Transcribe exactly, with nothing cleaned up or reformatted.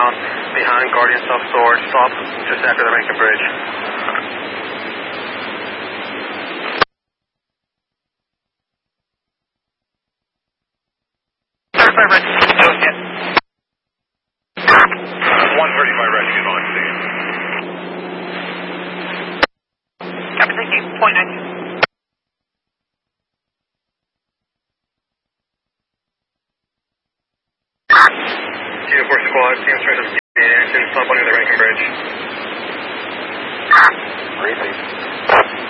southbound behind Guardian Self-Storage. Stop just after the Rankin Bridge. thirty-five Rescue, one thirty-five Rescue on scene. Copy, thank you. Point nine. Team four Squad, Team three, and stop under the Rankin Bridge. Briefing.